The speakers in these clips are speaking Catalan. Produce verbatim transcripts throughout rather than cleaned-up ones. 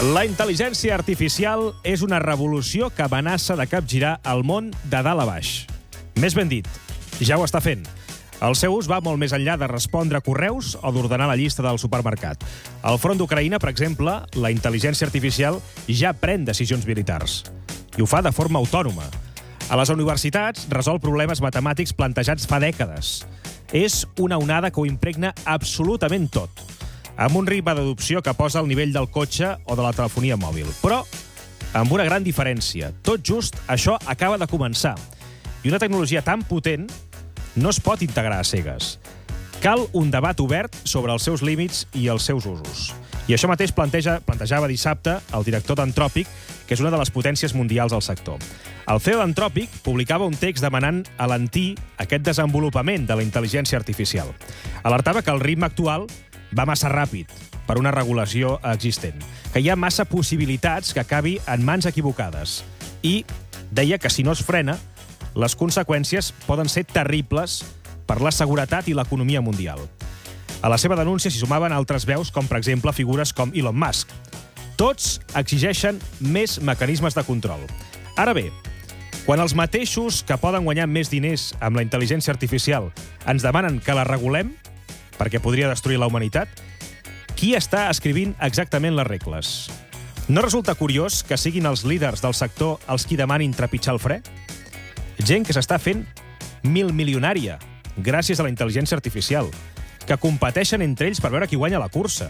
La intel·ligència artificial és una revolució que amenaça de capgirar el món de dalt a baix. Més ben dit, ja ho està fent. El seu ús va molt més enllà de respondre correus o d'ordenar la llista del supermercat. Al front d'Ucraïna, per exemple, la intel·ligència artificial ja pren decisions militars. I ho fa de forma autònoma. A les universitats resol problemes matemàtics plantejats fa dècades. És una onada que ho impregna absolutament tot, amb un ritme d'adopció que posa al nivell del cotxe o de la telefonia mòbil. Però amb una gran diferència. Tot just això acaba de començar. I una tecnologia tan potent no es pot integrar a cegues. Cal un debat obert sobre els seus límits i els seus usos. I això mateix planteja, plantejava dissabte el director d'Antròpic, que és una de les potències mundials del sector. El C E O d'Antròpic publicava un text demanant alentir aquest desenvolupament de la intel·ligència artificial. Alertava que el ritme actual va massa ràpid per una regulació existent, que hi ha massa possibilitats que acabi en mans equivocades. I deia que si no es frena, les conseqüències poden ser terribles per la seguretat i l'economia mundial. A la seva denúncia s'hi sumaven altres veus, com per exemple figures com Elon Musk. Tots exigeixen més mecanismes de control. Ara bé, quan els mateixos que poden guanyar més diners amb la intel·ligència artificial ens demanen que la regulem, perquè podria destruir la humanitat, qui està escrivint exactament les regles? No resulta curiós que siguin els líders del sector els qui demanin trepitjar el fre? Gent que s'està fent milmilionària gràcies a la intel·ligència artificial, que competeixen entre ells per veure qui guanya la cursa.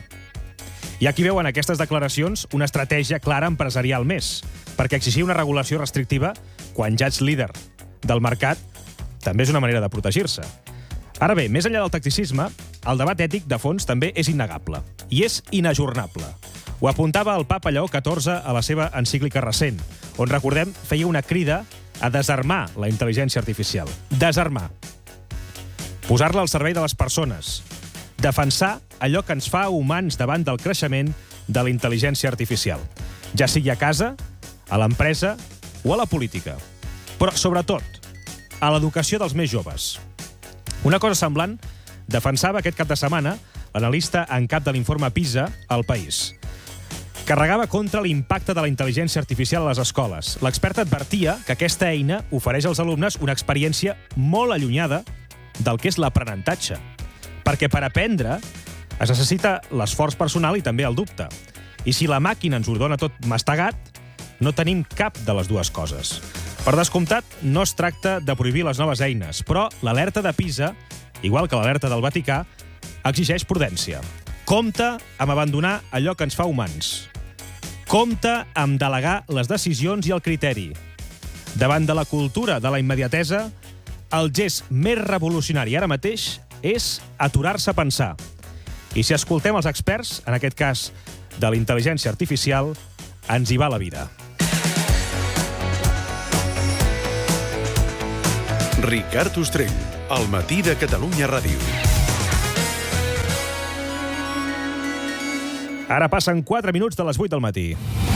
Hi ha qui veu en aquestes declaracions una estratègia clara empresarial més, perquè exigir una regulació restrictiva, quan ja ets líder del mercat, també és una manera de protegir-se. Ara bé, més enllà del tacticisme, el debat ètic de fons també és innegable i és inajornable. Ho apuntava el papa Lleó catorze a la seva encíclica recent, on, recordem, feia una crida a desarmar la intel·ligència artificial. Desarmar. Posar-la al servei de les persones. Defensar allò que ens fa humans davant del creixement de la intel·ligència artificial, ja sigui a casa, a l'empresa o a la política. Però, sobretot, a l'educació dels més joves. Una cosa semblant defensava aquest cap de setmana l'analista en cap de l'informe PISA al País. Carregava contra l'impacte de la intel·ligència artificial a les escoles. L'expert advertia que aquesta eina ofereix als alumnes una experiència molt allunyada del que és l'aprenentatge. Perquè per aprendre es necessita l'esforç personal i també el dubte. I si la màquina ens ho dona tot mastegat, no tenim cap de les dues coses. Per descomptat, no es tracta de prohibir les noves eines, però l'alerta de PISA, igual que l'alerta del Vaticà, exigeix prudència. Compte amb abandonar allò que ens fa humans. Compte amb delegar les decisions i el criteri. Davant de la cultura de la immediatesa, el gest més revolucionari ara mateix és aturar-se a pensar. I si escoltem els experts, en aquest cas de la intel·ligència artificial, ens hi va la vida. Ricard Ostrell, al matí de Catalunya Ràdio. Ara passen quatre minuts de les vuit del matí.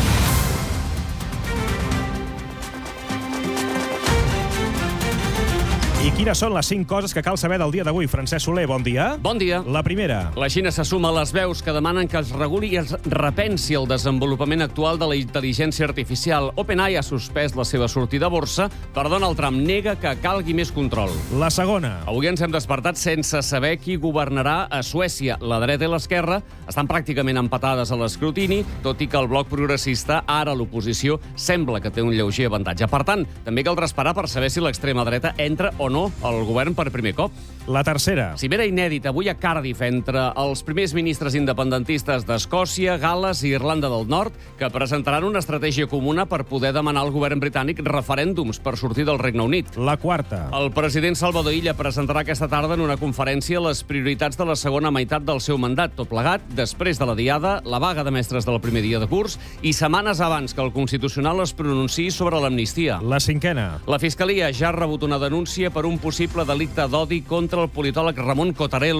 I quines són les cinc coses que cal saber del dia d'avui? Francesc Soler, bon dia. Bon dia. La primera. La Xina se suma a les veus que demanen que es reguli i es repensi el desenvolupament actual de la intel·ligència artificial. OpenAI ha suspès la seva sortida a borsa, però Donald Trump nega que calgui més control. La segona. Avui ens hem despertat sense saber qui governarà a Suècia. La dreta i l'esquerra estan pràcticament empatades a l'escrutini, tot i que el bloc progressista, ara l'oposició, sembla que té un lleuger avantatge. Per tant, també caldrà esperar per saber si l'extrema dreta entra o no al govern per primer cop. La tercera. Cimera inèdita avui a Cardiff entre els primers ministres independentistes d'Escòcia, Gal·les i Irlanda del Nord, que presentaran una estratègia comuna per poder demanar al govern britànic referèndums per sortir del Regne Unit. La quarta. El president Salvador Illa presentarà aquesta tarda en una conferència les prioritats de la segona meitat del seu mandat, tot plegat després de la diada, la vaga de mestres del primer dia de curs i setmanes abans que el Constitucional es pronunciï sobre l'amnistia. La cinquena. La Fiscalia ja ha rebut una denúncia per un possible delicte d'odi contra el politòleg Ramon Cottarello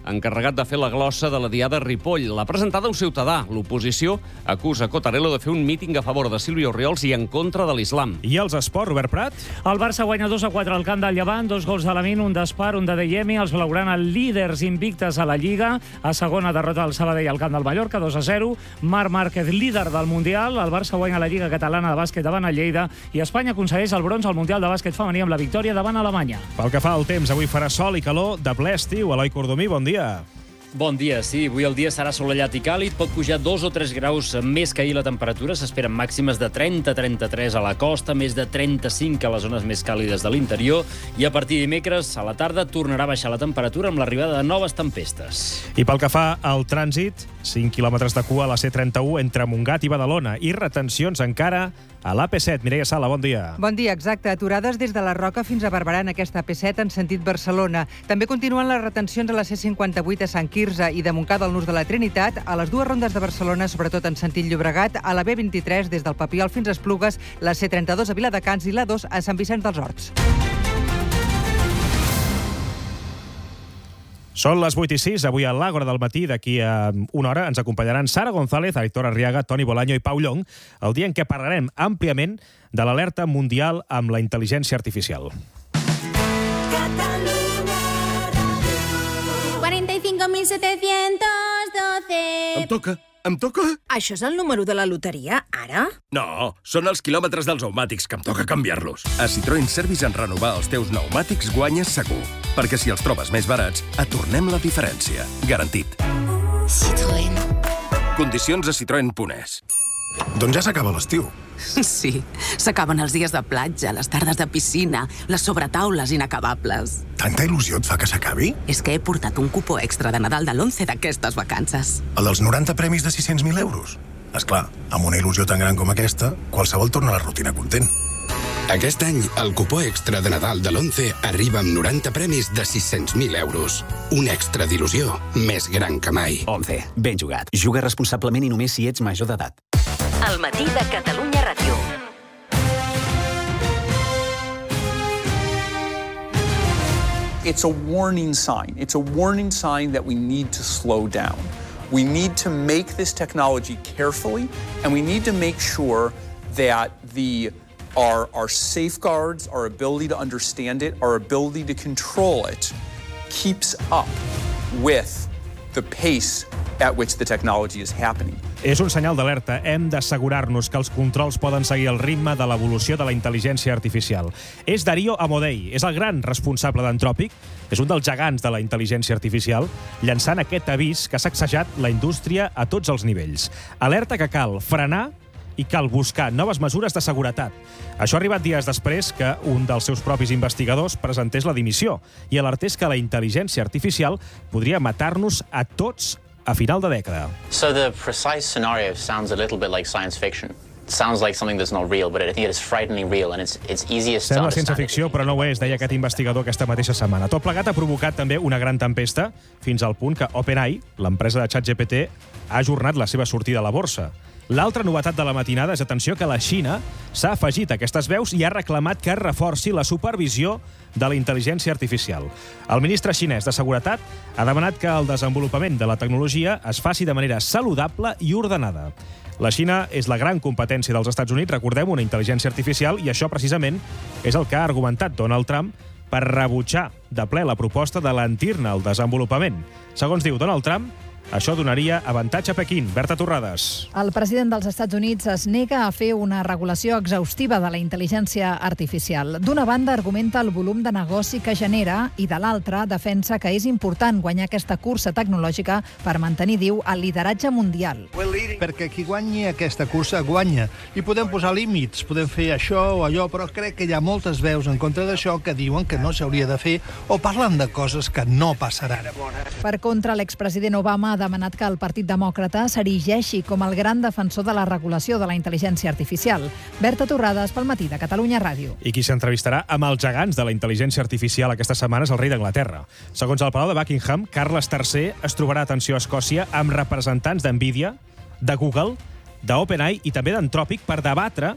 encarregat de fer la glossa de la Diada Ripoll. L'ha presentada un ciutadà. L'oposició acusa Cotarello de fer un míting a favor de Sílvia Orriols i en contra de l'islam. I els esports, Robert Prat? El Barça guanya dos a quatre al camp del Llevant, dos gols de Lamine, un d'Espar, un de Deyemi. Els blaugrana líders invictes a la Lliga. A segona derrota del Sabadell al camp del Mallorca, dos a zero. Marc Márquez, líder del Mundial. El Barça guanya la Lliga Catalana de Bàsquet davant el Lleida i Espanya aconsegueix el bronze al Mundial de Bàsquet femení amb la victòria davant Alemanya. Pel que fa al temps, avui farà sol i calor de ple estiu. Eloi Cordomí, bon dia. Bon dia, sí. Avui el dia serà assolellat i càlid. Pot pujar dos o tres graus més que ahir la temperatura. S'esperen màximes de trenta a trenta-tres a la costa, més de trenta-cinc a les zones més càlides de l'interior. I a partir de dimecres, a la tarda, tornarà a baixar la temperatura amb l'arribada de noves tempestes. I pel que fa al trànsit, cinc quilòmetres de cua a la C trenta-u entre Montgat i Badalona i retencions encara a l'A P set. Mireia Sala, bon dia. Bon dia, exacte. Aturades des de la Roca fins a Barberà en aquesta A P set en sentit Barcelona. També continuen les retencions a la C cinquanta-vuit a Sant Quirze i de Montcada al nus de la Trinitat, a les dues rondes de Barcelona, sobretot en sentit Llobregat, a la B vint-i-tres des del Papiol fins a Esplugues, la C trenta-dos a Viladecans i la dos a Sant Vicenç dels Horts. Són les vuit i sis, avui a l'Àgora del matí. D'aquí a una hora ens acompanyaran Sara González, Aitor Arriaga, Toni Bolaño i Pau Llong, el dia en què parlarem àmpliament de l'alerta mundial amb la intel·ligència artificial. cuarenta y cinco mil setecientos doce. Em toca, em toca? Això és el número de la loteria, ara? No, són els quilòmetres dels pneumàtics, que em toca canviar-los. A Citroën Service en renovar els teus pneumàtics guanyes segur. Perquè si els trobes més barats, et tornem la diferència. Garantit. Citroën. Condicions a citroen punt es. Doncs ja s'acaba l'estiu. Sí, s'acaben els dies de platja, les tardes de piscina, les sobretaules inacabables. Tanta il·lusió et fa que s'acabi? És que he portat un cupó extra de Nadal de l'onze d'aquestes vacances. El dels noranta premis de sis-cents mil euros? Esclar, amb una il·lusió tan gran com aquesta, qualsevol torna a la rutina content. Aquest any, el cupó extra de Nadal de l'onze arriba amb noranta premis de sis-cents mil euros. Un extra d'il·lusió més gran que mai. onze. Ben jugat. Juga responsablement i només si ets major d'edat. El matí de Catalunya Ràdio. It's a warning sign. It's a warning sign that we need to slow down. We need to make this technology carefully, and we need to make sure that the Our, our safeguards, our ability to understand it, our ability to control it, keeps up with the pace at which the technology is happening. És un senyal d'alerta. Hem d'assegurar-nos que els controls poden seguir el ritme de l'evolució de la intel·ligència artificial. És Dario Amodei, és el gran responsable d'Anthropic, és un dels gegants de la intel·ligència artificial, llançant aquest avís que ha sacsejat la indústria a tots els nivells. Alerta que cal frenar i cal buscar noves mesures de seguretat. Això ha arribat dies després que un dels seus propis investigadors presentés la dimissió i alertés que la intel·ligència artificial podria matar-nos a tots a final de dècada. So the precise scenario sounds a little bit like science fiction. It sounds like something that's not real, but I think it is frighteningly real and it's, it's easiest to Sembla understand. ciència-ficció, però no ho és, deia aquest investigador aquesta mateixa setmana. Tot plegat ha provocat també una gran tempesta, fins al punt que OpenAI, l'empresa de ChatGPT, ha ajornat la seva sortida a la borsa. L'altra novetat de la matinada és, atenció, que la Xina s'ha afegit a aquestes veus i ha reclamat que es reforci la supervisió de la intel·ligència artificial. El ministre xinès de Seguretat ha demanat que el desenvolupament de la tecnologia es faci de manera saludable i ordenada. La Xina és la gran competència dels Estats Units, recordem, una intel·ligència artificial, i això precisament és el que ha argumentat Donald Trump per rebutjar de ple la proposta de lentir-ne el desenvolupament. Segons diu Donald Trump, això donaria avantatge a Pequín. Berta Torrades. El president dels Estats Units es nega a fer una regulació exhaustiva de la intel·ligència artificial. D'una banda, argumenta el volum de negoci que genera i, de l'altra, defensa que és important guanyar aquesta cursa tecnològica per mantenir, diu, el lideratge mundial. Perquè qui guanyi aquesta cursa guanya. I podem posar límits, podem fer això o allò, però crec que hi ha moltes veus en contra d'això que diuen que no s'hauria de fer o parlen de coses que no passaran. Per contra, l'expresident Obama ha demanat que el Partit Demòcrata s'erigeixi com el gran defensor de la regulació de la intel·ligència artificial. Berta Torrades, pel matí de Catalunya Ràdio. I qui s'entrevistarà amb els gegants de la intel·ligència artificial aquesta setmana és el rei d'Anglaterra. Segons el Palau de Buckingham, Carles tercer es trobarà, atenció, a Escòcia amb representants d'Nvidia, de Google, d'OpenAI i també d'Anthropic per debatre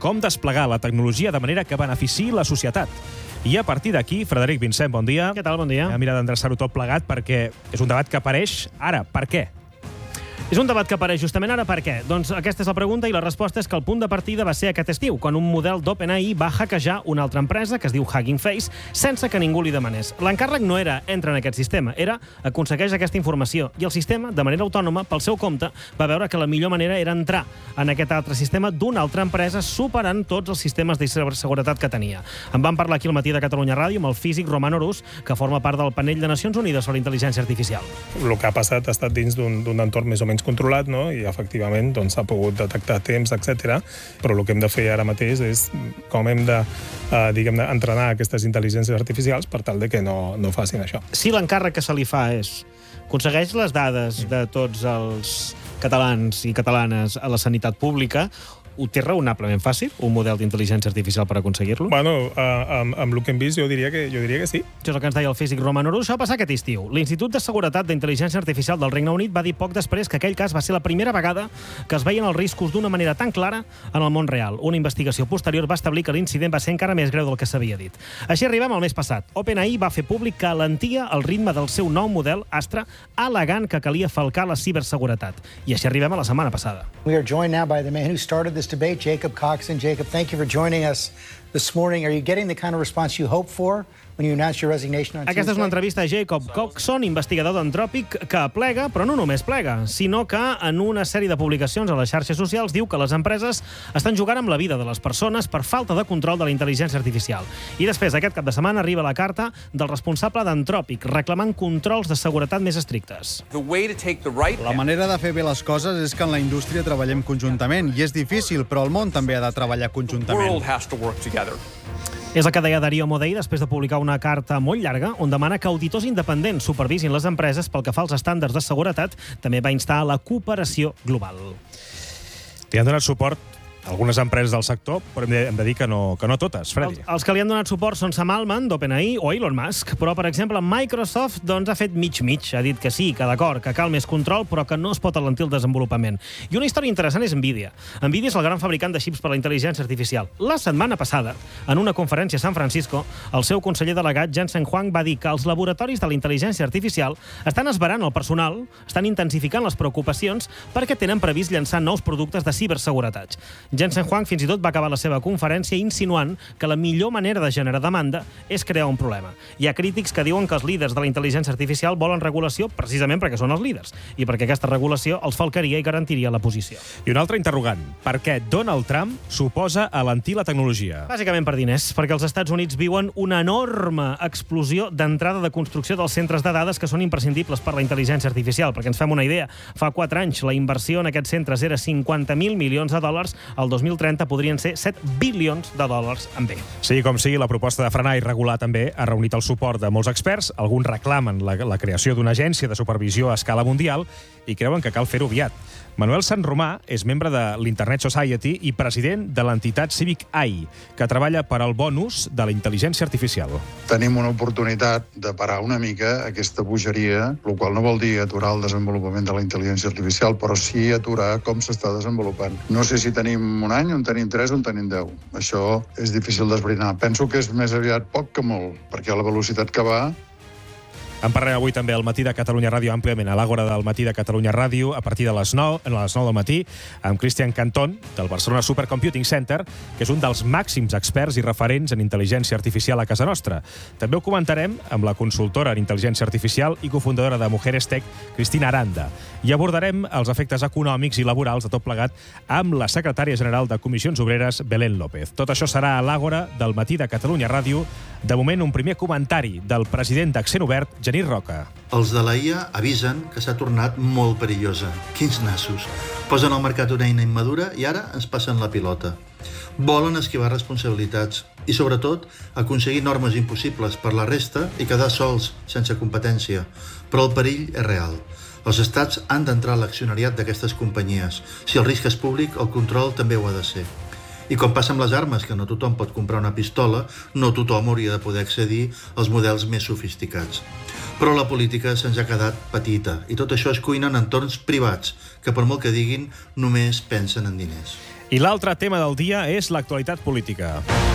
com desplegar la tecnologia de manera que beneficiï la societat. I a partir d'aquí, Frederic Vincent, bon dia. Què tal, bon dia. Mira d'endreçar-ho tot plegat perquè és un debat que apareix ara. Per què? És un debat que apareix justament ara per què? Doncs aquesta és la pregunta i la resposta és que el punt de partida va ser aquest estiu, quan un model d'OpenAI va hackejar una altra empresa, que es diu Hugging Face, sense que ningú li demanés. L'encàrrec no era entra en aquest sistema, era aconsegueix aquesta informació. I el sistema, de manera autònoma, pel seu compte, va veure que la millor manera era entrar en aquest altre sistema d'una altra empresa, superant tots els sistemes de ciberseguretat que tenia. En vam parlar aquí al Matí de Catalunya Ràdio amb el físic Romano Rus, que forma part del panell de Nacions Unides sobre Intel·ligència Artificial. El que ha passat ha estat dins d'un entorn més o menys controlat, no? I efectivament doncs, s'ha pogut detectar a temps, etcètera. Però el que hem de fer ara mateix és com hem de, eh, diguem-ne, entrenar aquestes intel·ligències artificials per tal de que no, no facin això. Si l'encàrrec que se li fa és aconsegueix les dades de tots els catalans i catalanes a la sanitat pública, ho té raonablement fàcil, un model d'intel·ligència artificial per aconseguir-lo? Bueno, uh, amb, amb el que hem vist jo diria que, jo diria que sí. Això és el que ens deia el físic Romano Rus. Això va passar aquest estiu. L'Institut de Seguretat d'Intel·ligència Artificial del Regne Unit va dir poc després que aquell cas va ser la primera vegada que es veien els riscos d'una manera tan clara en el món real. Una investigació posterior va establir que l'incident va ser encara més greu del que s'havia dit. Així arribem al mes passat. OpenAI va fer públic que alentia el ritme del seu nou model Astra, al·legant que calia falcar la ciberseguretat. I així arribem a la setmana passada. We are joined now by the man who started this debate, Jacob Coxon. Jacob, thank you for joining us this morning. Are you getting the kind of response you hoped for when you announced your resignation on Tuesday? Aquesta és una entrevista a Jacob Coxon, investigador d'Anthropic, que plega, però no només plega, sinó que en una sèrie de publicacions a les xarxes socials diu que les empreses estan jugant amb la vida de les persones per falta de control de la intel·ligència artificial. I després, aquest cap de setmana, arriba la carta del responsable d'Anthropic, reclamant controls de seguretat més estrictes. La manera de fer bé les coses és que en la indústria treballem conjuntament, i és difícil, però el món també ha de treballar conjuntament. És el que deia Darío Modei després de publicar una carta molt llarga on demana que auditors independents supervisin les empreses pel que fa als estàndards de seguretat. També va instar a la cooperació global. Li han donat suport algunes empreses del sector, però hem de, hem de dir que no, que no totes, Freddy. Els, els que li han donat suport són Sam Altman, d'OpenAI, o Elon Musk, però, per exemple, Microsoft doncs, ha fet mig-mig. Ha dit que sí, que d'acord, que cal més control, però que no es pot alentir el desenvolupament. I una història interessant és Nvidia. Nvidia és el gran fabricant de xips per a la intel·ligència artificial. La setmana passada, en una conferència a San Francisco, el seu conseller delegat, Jensen Huang, va dir que els laboratoris de la intel·ligència artificial estan esverant el personal, estan intensificant les preocupacions perquè tenen previst llançar nous productes de ciberseguretat. Jensen Huang fins i tot va acabar la seva conferència insinuant que la millor manera de generar demanda és crear un problema. Hi ha crítics que diuen que els líders de la intel·ligència artificial volen regulació precisament perquè són els líders i perquè aquesta regulació els falcaria i garantiria la posició. I un altre interrogant. Per què Donald Trump suposa alentir la tecnologia? Bàsicament per diners, perquè els Estats Units viuen una enorme explosió d'entrada de construcció dels centres de dades que són imprescindibles per la intel·ligència artificial. Perquè ens fem una idea, fa quatre anys la inversió en aquests centres era cinquanta mil milions de dòlars, el dos mil trenta podrien ser set bilions de dòlars en bé. Sigui com sigui, la proposta de frenar i regular també ha reunit el suport de molts experts. Alguns reclamen la, la creació d'una agència de supervisió a escala mundial i creuen que cal fer-ho aviat. Manuel Sanromà és membre de l'Internet Society i president de l'entitat Civic A I, que treballa per al bon ús de la intel·ligència artificial. Tenim una oportunitat de parar una mica aquesta bogeria, el qual no vol dir aturar el desenvolupament de la intel·ligència artificial, però sí aturar com s'està desenvolupant. No sé si tenim un any, on tenim tres, on tenim deu. Això és difícil d'esbrinar. Penso que és més aviat poc que molt, perquè a la velocitat que va... En parlem avui també al Matí de Catalunya Ràdio, àmpliament a l'Àgora del Matí de Catalunya Ràdio, a partir de les nou, a les nou del matí, amb Cristian Cantón, del Barcelona Supercomputing Center, que és un dels màxims experts i referents en intel·ligència artificial a casa nostra. També ho comentarem amb la consultora en intel·ligència artificial i cofundadora de Mujeres Tech, Cristina Aranda. I abordarem els efectes econòmics i laborals de tot plegat amb la secretària general de Comissions Obreres, Belén López. Tot això serà a l'Àgora del Matí de Catalunya Ràdio. De moment, un primer comentari del president d'Accent Obert, Genís Roca. Els de la I A avisen que s'ha tornat molt perillosa. Quins nassos. Posen al mercat una eina immadura i ara ens passen la pilota. Volen esquivar responsabilitats i, sobretot, aconseguir normes impossibles per la resta i quedar sols, sense competència. Però el perill és real. Els estats han d'entrar a l'accionariat d'aquestes companyies. Si el risc és públic, el control també ho ha de ser. I com passa amb les armes, que no tothom pot comprar una pistola, no tothom hauria de poder accedir als models més sofisticats. Però la política se'ns ha quedat petita i tot això es cuina en entorns privats, que per molt que diguin, només pensen en diners. I l'altre tema del dia és l'actualitat política.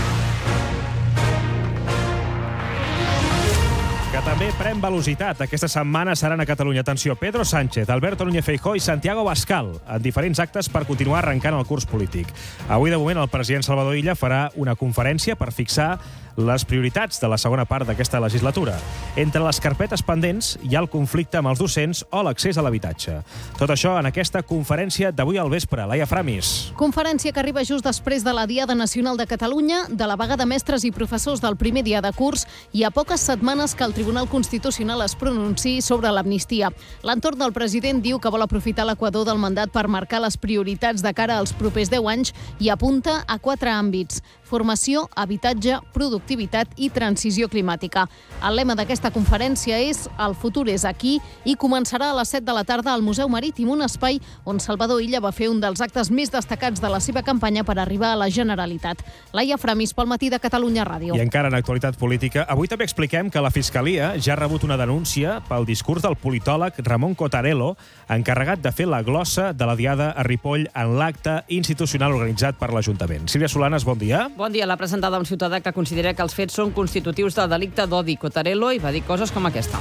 Que també pren velocitat. Aquesta setmana seran a Catalunya. Atenció, Pedro Sánchez, Alberto Núñez Feijóo i Santiago Abascal en diferents actes per continuar arrencant el curs polític. Avui, de moment, el president Salvador Illa farà una conferència per fixar les prioritats de la segona part d'aquesta legislatura. Entre les carpetes pendents hi ha el conflicte amb els docents o l'accés a l'habitatge. Tot això en aquesta conferència d'avui al vespre. Laia Framis. Conferència que arriba just després de la Diada Nacional de Catalunya, de la vaga de mestres i professors del primer dia de curs i a poques setmanes que el Tribunal Constitucional es pronunciï sobre l'amnistia. L'entorn del president diu que vol aprofitar l'equador del mandat per marcar les prioritats de cara als propers deu anys i apunta a quatre àmbits: formació, habitatge, productivitat i transició climàtica. El lema d'aquesta conferència és "El futur és aquí" i començarà a les set de la tarda al Museu Marítim, un espai on Salvador Illa va fer un dels actes més destacats de la seva campanya per arribar a la Generalitat. Laia Framis, pel Matí de Catalunya Ràdio. I encara en actualitat política, avui també expliquem que la Fiscalia ja ha rebut una denúncia pel discurs del politòleg Ramon Cottarello, encarregat de fer la glossa de la Diada a Ripoll en l'acte institucional organitzat per l'Ajuntament. Sílvia Solanes, bon dia. Bon dia. L'ha presentada un ciutadà que considera que els fets són constitutius del delicte d'odi. Cottarello i va dir coses com aquesta.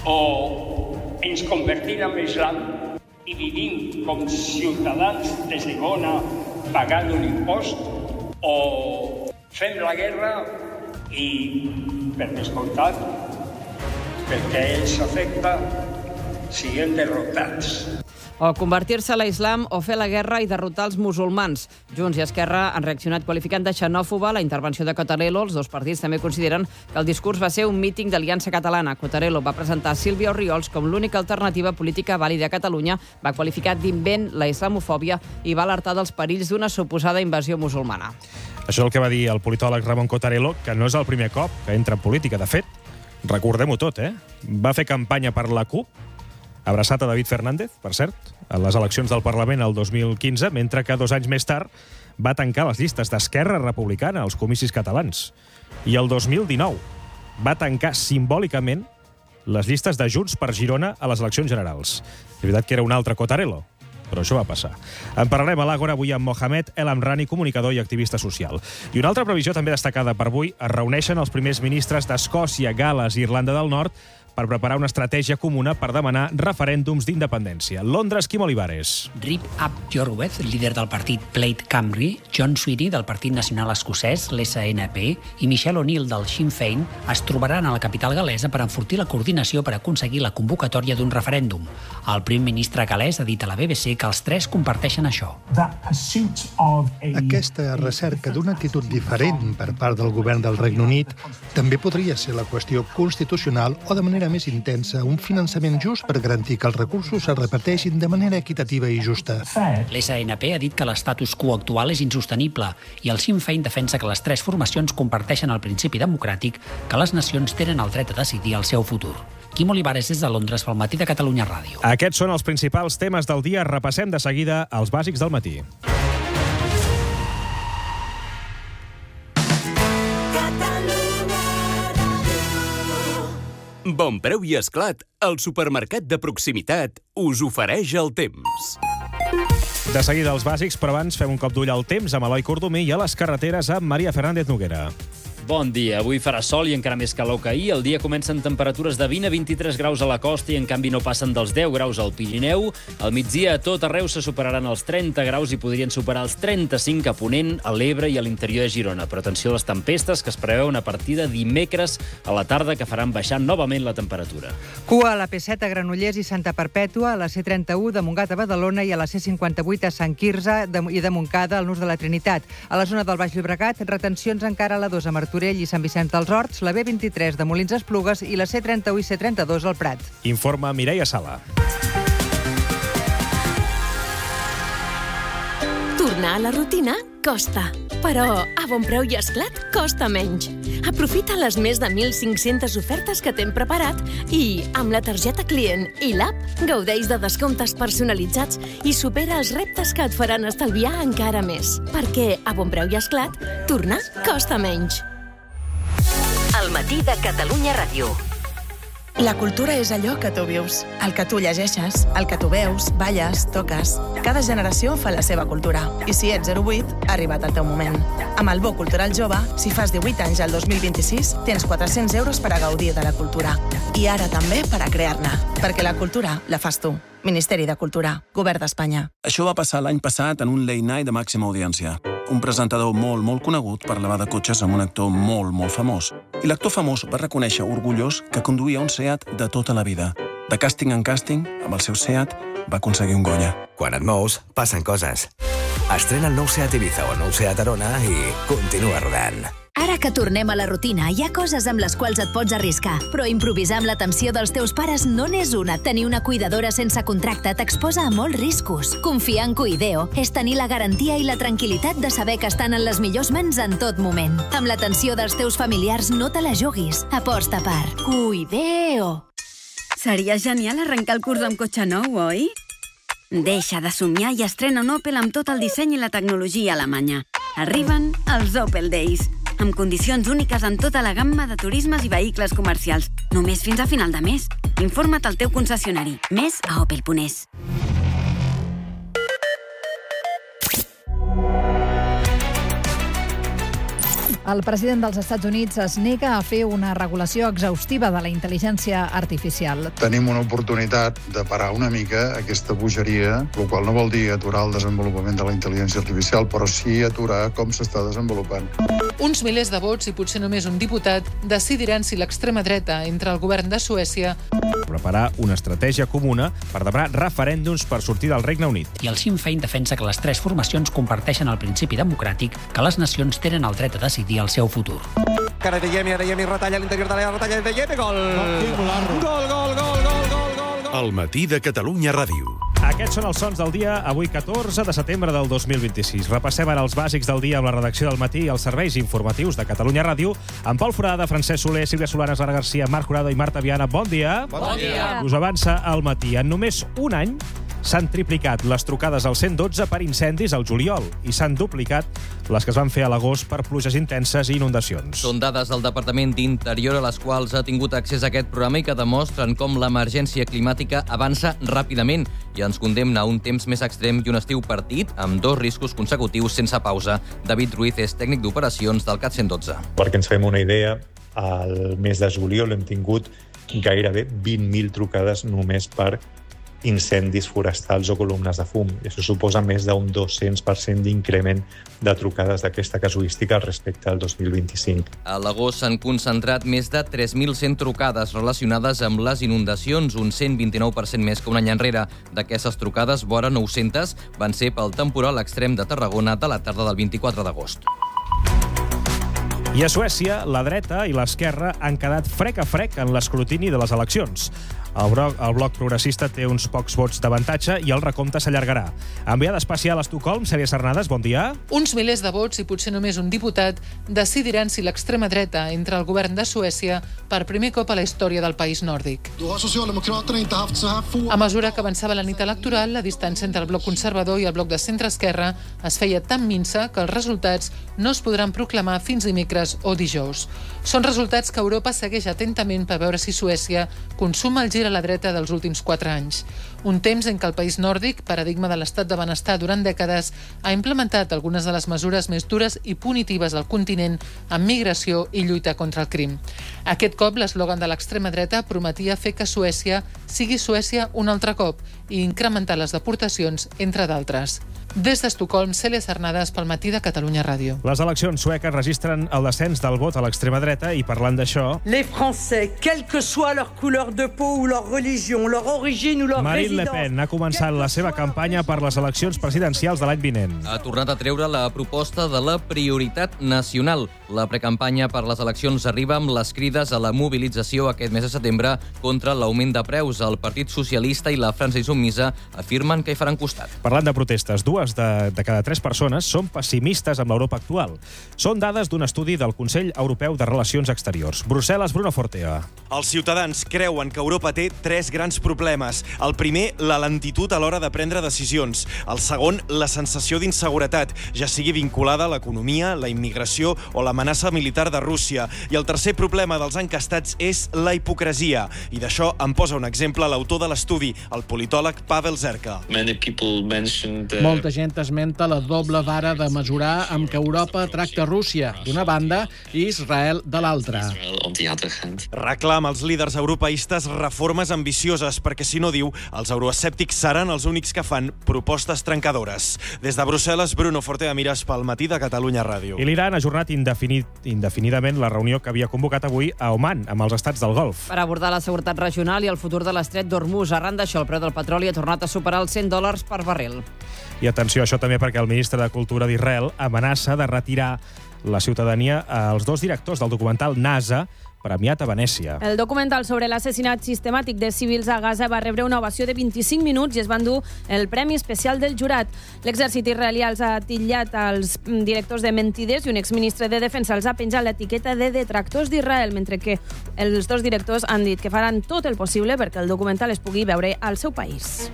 O ens convertim en l'islam i vivim com ciutadans de segona pagant un impost, o fem la guerra i, per descomptat, perquè ells afecta, siguem derrotats. O convertir-se a l'islam o fer la guerra i derrotar els musulmans. Junts i Esquerra han reaccionat qualificant de xenòfoba la intervenció de Cottarello. Els dos partits també consideren que el discurs va ser un míting d'Aliança Catalana. Cottarello va presentar Sílvia Orriols com l'única alternativa política vàlida a Catalunya, va qualificar d'invent la islamofòbia i va alertar dels perills d'una suposada invasió musulmana. Això és el que va dir el politòleg Ramon Cottarello, que no és el primer cop que entra en política. De fet, recordem-ho tot, eh? Va fer campanya per la CUP, abraçat a David Fernández, per cert, a les eleccions del Parlament el dos mil quinze, mentre que dos anys més tard va tancar les llistes d'Esquerra Republicana als comicis catalans. I el dos mil dinou va tancar simbòlicament les llistes de Junts per Girona a les eleccions generals. És veritat que era un altre Cottarello, però això va passar. En parlarem a l'Àgora avui amb Mohamed El Amrani, comunicador i activista social. I una altra previsió també destacada per avui: es reuneixen els primers ministres d'Escòcia, Gal·les i Irlanda del Nord per preparar una estratègia comuna per demanar referèndums d'independència. Londres, Quim Olivares. Rip Ap Jorweth, líder del partit Plaid Cymru, John Sweeny, del Partit Nacional Escocès, l'S N P, i Michelle O'Neill, del Sinn Féin, es trobaran a la capital gal·lesa per enfortir la coordinació per aconseguir la convocatòria d'un referèndum. El primer ministre gal·lès ha dit a la B B C que els tres comparteixen això. Aquesta recerca d'una actitud diferent per part del govern del Regne Unit també podria ser la qüestió constitucional o de manera més intensa un finançament just per garantir que els recursos es reparteixin de manera equitativa i justa. L'S N P ha dit que l'estatus quo actual és insostenible i el Sinn Féin defensa que les tres formacions comparteixen el principi democràtic que les nacions tenen el dret a decidir el seu futur. Quim Olivares des de Londres pel Matí de Catalunya Ràdio. Aquests són els principals temes del dia. Repassem de seguida els bàsics del matí. Bon Preu i Esclat, el supermercat de proximitat, us ofereix el temps. De seguida els bàsics, però abans fem un cop d'ull al temps amb Eloi Cordomí i a les carreteres amb Maria Fernández Noguera. Bon dia. Avui farà sol i encara més calor que ahir. El dia comença amb temperatures de vint a vint-i-tres graus a la costa i, en canvi, no passen dels deu graus al Pirineu. Al migdia, a tot arreu se superaran els trenta graus i podrien superar els trenta-cinc a Ponent, a l'Ebre i a l'interior de Girona. Però atenció a les tempestes, que es preveuen a partir de dimecres a la tarda, que faran baixar novament la temperatura. Cua a la P set a Granollers i Santa Perpètua, a la C trenta-u de Montgat a Badalona i a la C cinquanta-vuit a Sant Quirze i de Montcada al Nus de la Trinitat. A la zona del Baix Llobregat, retencions encara a la dos a Martorell i Sant Vicenç dels Horts, la B vint-i-tres de Molins d'Esplugues i la C trenta-u i C trenta-dos al Prat. Informa Mireia Sala. Tornar a la rutina costa, però a Bon Preu i Esclat costa menys. Aprofita les més de mil cinc-centes ofertes que t'hem preparat i, amb la targeta client i l'app, gaudeix de descomptes personalitzats i supera els reptes que et faran estalviar encara més. Perquè a Bon Preu i Esclat, tornar costa menys. El Matí de Catalunya Ràdio. La cultura és allò que tu vius, el que tu llegeixes, el que tu veus, balles, toques. Cada generació fa la seva cultura. I si ets zero vuit, ha arribat el teu moment. Amb el Bo Cultural Jove, si fas divuit anys al dos mil vint-i-sis, tens quatre-cents euros per a gaudir de la cultura. I ara també per a crear-ne. Perquè la cultura la fas tu. Ministeri de Cultura, Govern d'Espanya. Això va passar l'any passat en un late night de màxima audiència. Un presentador molt, molt conegut parlava de cotxes amb un actor molt, molt famós. I l'actor famós va reconèixer orgullós que conduïa un Seat de tota la vida. De càsting en càsting, amb el seu Seat, va aconseguir un Goya. Quan et mous, passen coses. Estrena el nou Seat Ibiza o el nou Seat Arona i continua rodant. Ara que tornem a la rutina, hi ha coses amb les quals et pots arriscar, però improvisar amb l'atenció dels teus pares no n'és una. Tenir una cuidadora sense contracte t'exposa a molts riscos. Confiar en Cuideo és tenir la garantia i la tranquil·litat de saber que estan en les millors mans en tot moment. Amb l'atenció dels teus familiars no te la juguis. Aposta per Cuideo. Seria genial arrencar el curs amb cotxe nou, oi? Deixa de somiar i estrena un Opel amb tot el disseny i la tecnologia alemanya. Arriben els Opel Days, amb condicions úniques en tota la gamma de turismes i vehicles comercials. Només fins a final de mes. Informa't al teu concessionari. Més a opel punt es. El president dels Estats Units es nega a fer una regulació exhaustiva de la intel·ligència artificial. Tenim una oportunitat de parar una mica aquesta bogeria, el qual no vol dir aturar el desenvolupament de la intel·ligència artificial, però sí aturar com s'està desenvolupant. Uns milers de vots i potser només un diputat decidiran si l'extrema dreta entre el govern de Suècia preparar una estratègia comuna per demanar referèndums per sortir del Regne Unit. I el Sinn Féin defensa que les tres formacions comparteixen el principi democràtic que les nacions tenen el dret a decidir el seu futur. Cara de Yemi, ara Yemi retalla a l'interior de l'àrea, retalla de Yemi, gol! Gol, gol, gol, gol, gol, gol! El matí de Catalunya Ràdio. Aquests són els sons del dia, avui catorze de setembre del dos mil vint-i-sis. Repassem ara els bàsics del dia amb la redacció del matí i els serveis informatius de Catalunya Ràdio amb Pol Forada, Francesc Soler, Sílvia Solanes, Lara Garcia, Marc Jurado i Marta Viana. Bon dia. Bon dia. Us avança al matí. En només un any s'han triplicat les trucades al cent dotze per incendis al juliol i s'han duplicat les que es van fer a l'agost per pluges intenses i inundacions. Són dades del Departament d'Interior a les quals ha tingut accés a aquest programa i que demostren com l'emergència climàtica avança ràpidament i ens condemna a un temps més extrem i un estiu partit amb dos riscos consecutius sense pausa. David Ruiz és tècnic d'operacions del CAT cent dotze. Perquè ens fem una idea, al mes de juliol hem tingut gairebé vint mil trucades només per incendis forestals o columnes de fum. I això suposa més d'un dos-cents per cent d'increment de trucades d'aquesta casuística respecte al dos mil vint-i-cinc. A l'agost s'han concentrat més de tres mil cent trucades relacionades amb les inundacions, un cent vint-i-nou per cent més que un any enrere. D'aquestes trucades, vora nou-centes van ser pel temporal extrem de Tarragona de la tarda del vint-i-quatre d'agost. I a Suècia, la dreta i l'esquerra han quedat frec a frec en l'escrutini de les eleccions. El bloc, el bloc progressista té uns pocs vots d'avantatge i el recompte s'allargarà. Enviada especial a Estocolm, Sèrie Sarnades, bon dia. Uns milers de vots i potser només un diputat decidiran si l'extrema dreta entra al govern de Suècia per primer cop a la història del país nòrdic. A mesura que avançava la nit electoral, la distància entre el bloc conservador i el bloc de centre-esquerra es feia tan minsa que els resultats no es podran proclamar fins dimecres o dijous. Són resultats que Europa segueix atentament per veure si Suècia consuma el gir a la dreta dels últims quatre anys. Un temps en què el país nòrdic, paradigma de l'estat de benestar durant dècades, ha implementat algunes de les mesures més dures i punitives del continent en migració i lluita contra el crim. Aquest cop, l'eslògan de l'extrema dreta prometia fer que Suècia sigui Suècia un altre cop i incrementar les deportacions, entre d'altres. Des d'Estocolm, Cèlia Sarnades pel matí de Catalunya Ràdio. Les eleccions sueques registren el descens del vot a l'extrema dreta i parlant d'això... Les Français, quelle que soit leur couleur de peau ou leur religion, leur origine ou leur Marine résidence... Le Pen ha començat la seva campanya per les eleccions presidencials de l'any vinent. Ha tornat a treure la proposta de la prioritat nacional. La precampanya per les eleccions arriba amb les crides a la mobilització aquest mes de setembre contra l'augment de preus. El Partit Socialista i la França Insubmisa afirmen que hi faran costat. Parlant de protestes, dues dues de, de cada tres persones són pessimistes amb l'Europa actual. Són dades d'un estudi del Consell Europeu de Relacions Exteriors. Brussel·les, Bruno Fortea. Els ciutadans creuen que Europa té tres grans problemes. El primer, la lentitud a l'hora de prendre decisions. El segon, la sensació d'inseguretat, ja sigui vinculada a l'economia, la immigració o l'amenaça militar de Rússia. I el tercer problema dels encastats és la hipocresia. I d'això en posa un exemple l'autor de l'estudi, el politòleg Pavel Zerka. Molta gent esmenta la doble vara de mesurar amb què Europa tracta Rússia, d'una banda, i Israel, de l'altra. Reclama als líders europeistes reformes ambicioses, perquè, si no, diu, els euroescèptics seran els únics que fan propostes trencadores. Des de Brussel·les, Bruno Fortea Mires pel Matí de Catalunya Ràdio. I l'Iran ha ajornat indefinit, indefinidament la reunió que havia convocat avui a Oman, amb els estats del Golf. Per abordar la seguretat regional i el futur de l'estret d'Hormuz. Arran d'això, el preu del petroli ha tornat a superar els cent dòlars per barril. I atenció a això també, perquè el ministre de Cultura d'Israel amenaça de retirar la ciutadania als dos directors del documental NASA, premiat a Venècia. El documental sobre l'assassinat sistemàtic de civils a Gaza va rebre una ovació de vint-i-cinc minuts i es van dur el Premi Especial del Jurat. L'exèrcit israelià els ha titllat als directors de mentiders i un exministre de Defensa els ha penjat l'etiqueta de detractors d'Israel, mentre que els dos directors han dit que faran tot el possible perquè el documental es pugui veure al seu país.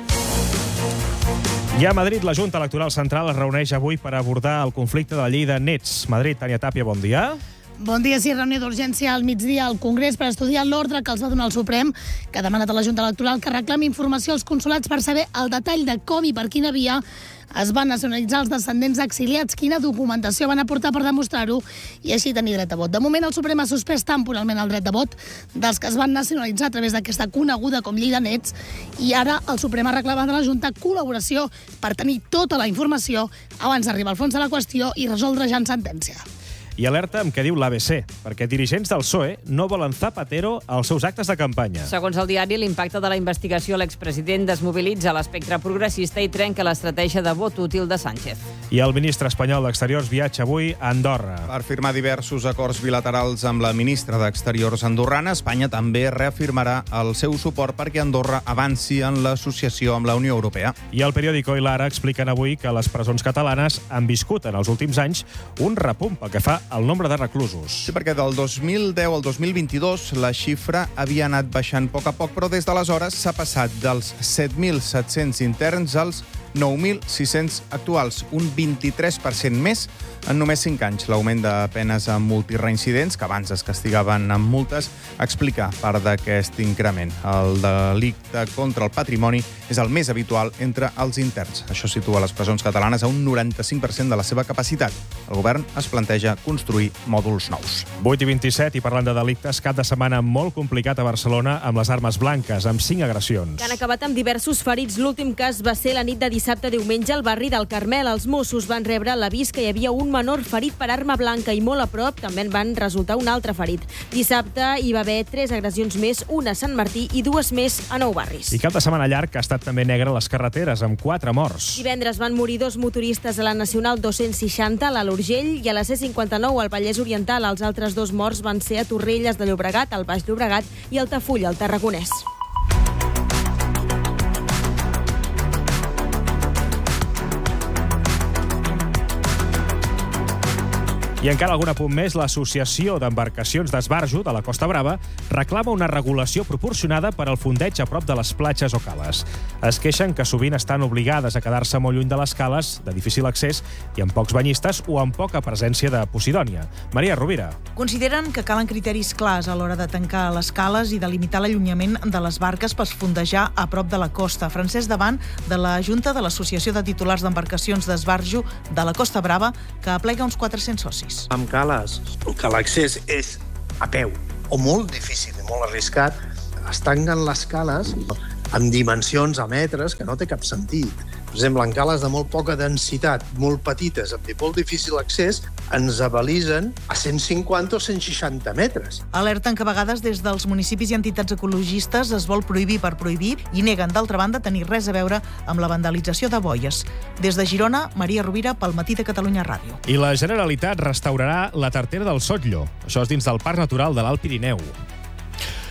I a Madrid, la Junta Electoral Central es reuneix avui per abordar el conflicte de la llei de nets. Madrid, Tània Tàpia, bon dia. Bon dia, sí, reunió d'urgència al migdia al Congrés per estudiar l'ordre que els va donar el Suprem, que ha demanat a la Junta Electoral que reclami informació als consolats per saber el detall de com i per quina via es van nacionalitzar els descendents exiliats, quina documentació van aportar per demostrar-ho i així tenir dret a vot. De moment, el Suprem ha suspès temporalment el dret de vot dels que es van nacionalitzar a través d'aquesta coneguda com llei de nets i ara el Suprem ha reclamat a la Junta col·laboració per tenir tota la informació abans d'arribar al fons de la qüestió i resoldre ja en sentència. I alerta amb què diu l'A B C, perquè dirigents del P S O E no volen Zapatero als seus actes de campanya. Segons el diari, l'impacte de la investigació a l'expresident desmobilitza l'espectre progressista i trenca l'estratègia de vot útil de Sánchez. I el ministre espanyol d'Exteriors viatja avui a Andorra. Per firmar diversos acords bilaterals amb la ministra d'Exteriors andorrana, Espanya també reafirmarà el seu suport perquè Andorra avanci en l'associació amb la Unió Europea. I el periòdico i l'Ara expliquen avui que les presons catalanes han viscut en els últims anys un repunt pel que fa el nombre de reclusos. Sí, perquè del dos mil deu al dos mil vint-i-dos la xifra havia anat baixant a poc a poc, però des d'aleshores s'ha passat dels set mil set-cents interns als nou mil sis-cents actuals, un vint-i-tres per cent més en només cinc anys. L'augment de penes amb multireincidents, que abans es castigaven amb multes, explica part d'aquest increment. El delicte contra el patrimoni és el més habitual entre els interns. Això situa les presons catalanes a un noranta-cinc per cent de la seva capacitat. El govern es planteja construir mòduls nous. vuit i vint-i-set, i parlant de delictes, cap de setmana molt complicat a Barcelona amb les armes blanques, amb cinc agressions. Que han acabat amb diversos ferits. L'últim cas va ser la nit de dissabte a diumenge al barri del Carmel. Els Mossos van rebre l'avís que hi havia un menor ferit per arma blanca i molt a prop també en van resultar un altre ferit. Dissabte hi va haver tres agressions més, una a Sant Martí i dues més a Nou Barris. I cap de setmana llarg que ha estat també negre a les carreteres, amb quatre morts. Divendres van morir dos motoristes a la Nacional dos-cents seixanta, a l'Urgell, i a la C cinquanta-nou, al Vallès Oriental. Els altres dos morts van ser a Torrelles de Llobregat, al Baix Llobregat, i al Tafull, al Tarragonès. I encara algun apunt més, l'Associació d'Embarcacions d'Esbarjo de la Costa Brava reclama una regulació proporcionada per al fondeig a prop de les platges o cales. Es queixen que sovint estan obligades a quedar-se molt lluny de les cales, de difícil accés i amb pocs banyistes o amb poca presència de Posidònia. Maria Rovira. Consideren que calen criteris clars a l'hora de tancar les cales i de limitar l'allunyament de les barques per fondejar a prop de la costa. Francesc Davant, de la Junta de l'Associació de Titulars d'Embarcacions d'Esbarjo de la Costa Brava, que aplega uns quatre-cents socis. Amb cales, que l'accés és a peu o molt difícil i molt arriscat, es tanquen les cales amb dimensions a metres que no té cap sentit. Per exemple, en cales de molt poca densitat, molt petites, amb molt difícil accés, ens avalisen a cent cinquanta o cent seixanta metres. Alerten que a vegades des dels municipis i entitats ecologistes es vol prohibir per prohibir i neguen, d'altra banda, tenir res a veure amb la vandalització de boies. Des de Girona, Maria Rovira, pel Matí de Catalunya Ràdio. I la Generalitat restaurarà la tartera del Sotlló. Això és dins del Parc Natural de l'Alt Pirineu.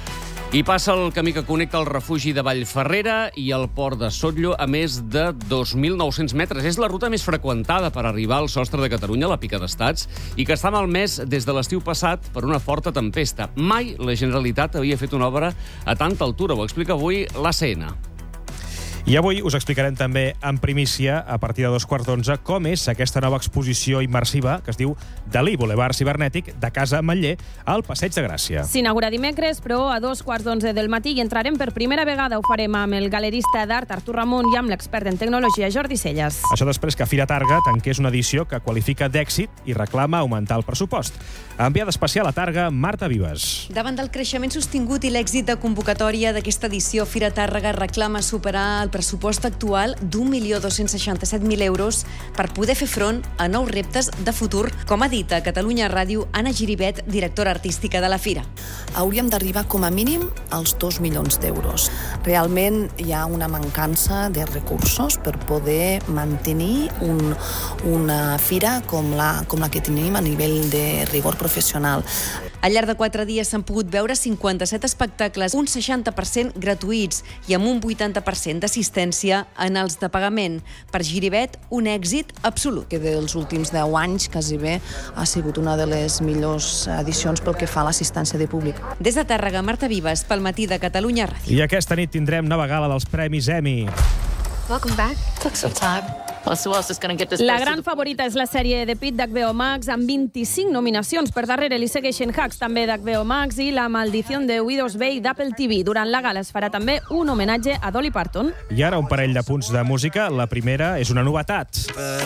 I passa el camí que connecta el refugi de Vallferrera i el port de Sotlló a més de dos mil nou-cents metres. És la ruta més freqüentada per arribar al sostre de Catalunya, a la Pica d'Estats, i que està malmès des de l'estiu passat per una forta tempesta. Mai la Generalitat havia fet una obra a tanta altura. Ho explica avui l'A C N. I avui us explicarem també en primícia, a partir de dos quarts d'onze, com és aquesta nova exposició immersiva que es diu Dalí, Boulevard Cibernètic, de Casa Ametller, al Passeig de Gràcia. S'inaugura dimecres, però a dos quarts d'onze del matí i entrarem per primera vegada. Ho farem amb el galerista d'art Artur Ramon i amb l'expert en tecnologia Jordi Celles. Això després que Fira Targa tanqués una edició que qualifica d'èxit i reclama augmentar el pressupost. Enviada especial a Targa, Marta Vives. Davant del creixement sostingut i l'èxit de convocatòria d'aquesta edició, Fira Tàrrega reclama superar el pressupost actual d'un milió dos-cents seixanta-set mil euros per poder fer front a nous reptes de futur, com ha dit a Catalunya Ràdio Anna Giribet, directora artística de la Fira. Hauríem d'arribar com a mínim als dos milions d'euros. Realment hi ha una mancança de recursos per poder mantenir un, una fira com la, com la que tenim a nivell de rigor professional. Al llarg de quatre dies s'han pogut veure cinquanta-set espectacles, un seixanta per cent gratuïts i amb un vuitanta per cent d'assistència en els de pagament. Per Giribet, un èxit absolut. Que dels últims deu anys, quasi bé, ha sigut una de les millors edicions pel que fa a l'assistència de públic. Des de Tàrrega, Marta Vives, pel matí de Catalunya Ràdio. I aquesta nit tindrem nova gala dels Premis Emmy. Welcome back. Took some time. Who else is going to get this? La gran favorita és la sèrie de Pitt d'H B O Max, amb vint-i-cinc nominacions. Per darrere li segueixen Hacks, també d'H B O Max, i La maldició de Widow's Bay d'Apple T V. Durant la gala es farà també un homenatge a Dolly Parton. I ara un parell de punts de música. La primera és una novetat.